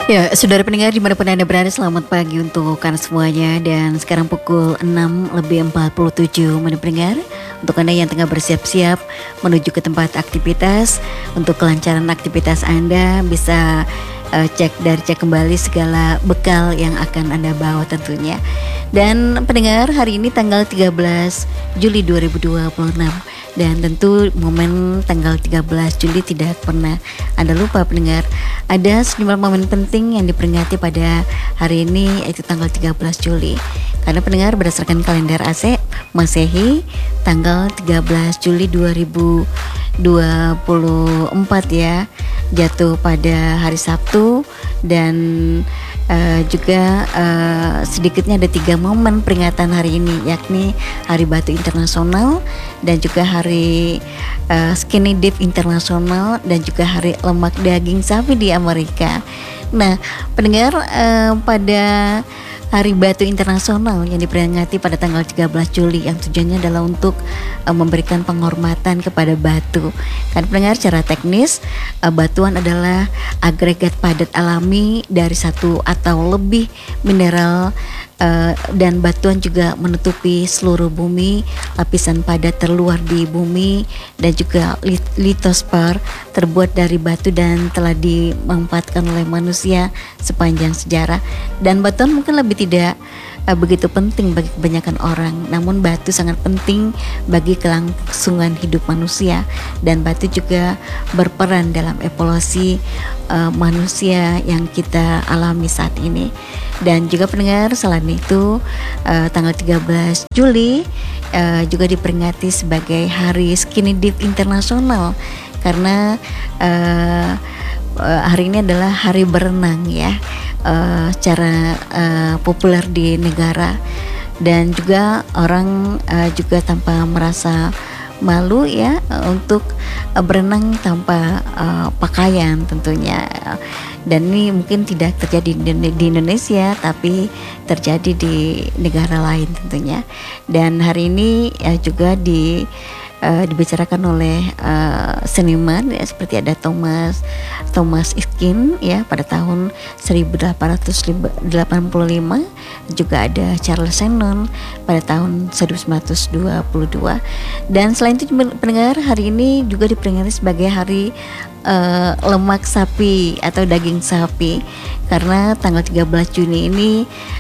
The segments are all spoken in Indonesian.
Ya, saudara pendengar dimanapun Anda berada, selamat pagi untuk Anda semuanya. Dan sekarang pukul 6:47 pendengar. Untuk Anda yang tengah bersiap-siap menuju ke tempat aktivitas, untuk kelancaran aktivitas Anda bisa cek kembali segala bekal yang akan Anda bawa tentunya. Dan pendengar, hari ini tanggal 13 Juli 2026. Dan tentu momen tanggal 13 Juli tidak pernah Anda lupa pendengar. Ada sejumlah momen penting yang diperingati pada hari ini, yaitu tanggal 13 Juli. Karena pendengar, berdasarkan kalender Masehi, tanggal 13 Juli 2024 ya, jatuh pada hari Sabtu. Dan juga sedikitnya ada 3 momen peringatan hari ini, yakni Hari Batu Internasional, dan juga Hari Skinny Dip Internasional, dan juga Hari Lemak Daging Sapi di Amerika. Nah pendengar, pada Hari Batu Internasional yang diperingati pada tanggal 13 Juli yang tujuannya adalah untuk memberikan penghormatan kepada batu. Karena pendengar, secara teknis batuan adalah agregat padat alami dari satu atau lebih mineral, dan batuan juga menutupi seluruh bumi. Lapisan padat terluar di bumi dan juga litosfer terbuat dari batu dan telah dimanfaatkan oleh manusia sepanjang sejarah. Dan batuan mungkin lebih tidak begitu penting bagi kebanyakan orang, namun batu sangat penting bagi kelangsungan hidup manusia, dan batu juga berperan dalam evolusi manusia yang kita alami saat ini. Dan juga pendengar, selain itu tanggal 13 Juli juga diperingati sebagai Hari Skinny Dip Internasional, karena hari ini adalah hari berenang ya, secara populer di negara. Dan juga orang juga tanpa merasa malu ya untuk berenang tanpa pakaian tentunya. Dan ini mungkin tidak terjadi di Indonesia, tapi terjadi di negara lain tentunya. Dan hari ini juga dibicarakan oleh seniman ya, seperti ada Thomas Iskin ya pada tahun 1885, juga ada Charles Shannon pada tahun 1922. Dan selain itu pendengar, hari ini juga diperingati sebagai Hari Lemak Sapi atau Daging Sapi, karena tanggal 13 Juni ini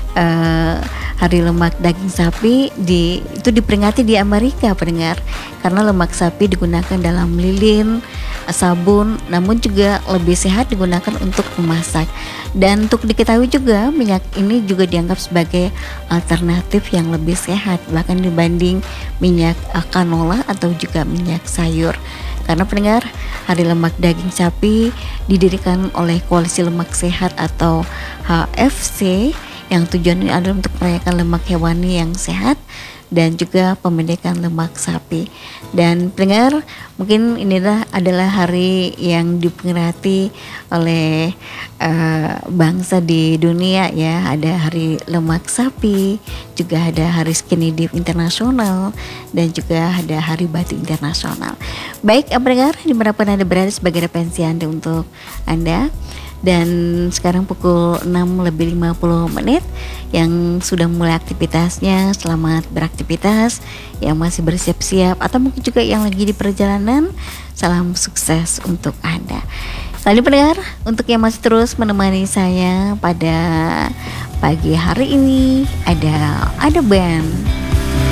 Hari Lemak Daging Sapi itu diperingati di Amerika pendengar, karena lemak sapi digunakan dalam lilin, sabun, namun juga lebih sehat digunakan untuk memasak. Dan untuk diketahui juga, minyak ini juga dianggap sebagai alternatif yang lebih sehat bahkan dibanding minyak canola atau juga minyak sayur. Karena pendengar, Hari Lemak Daging Sapi didirikan oleh Koalisi Lemak Sehat atau HFC, yang tujuannya adalah untuk merayakan lemak hewani yang sehat dan juga pemendekan lemak sapi. Dan pendengar, mungkin inilah adalah hari yang diperingati oleh bangsa di dunia ya. Ada Hari Lemak Sapi, juga ada Hari Skinny Dip Internasional, dan juga ada Hari Batu Internasional. Baik pendengar, dimanapun Anda berada, sebagai referensi Anda untuk Anda. Dan sekarang pukul 6:50 yang sudah mulai aktivitasnya, selamat beraktivitas. Yang masih bersiap-siap atau mungkin juga yang lagi di perjalanan, salam sukses untuk Anda. Lalu pendengar, untuk yang masih terus menemani saya pada pagi hari ini, ada band